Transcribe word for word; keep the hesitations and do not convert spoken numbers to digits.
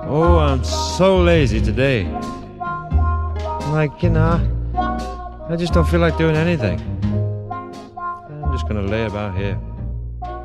Oh, I'm so lazy today. Like, you know, I just don't feel like doing anything. I'm just gonna lay about here.